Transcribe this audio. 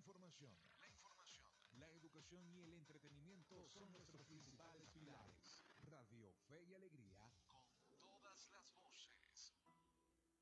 la educación y el entretenimiento son nuestros principales pilares. Radio Fe y Alegría, con todas las voces.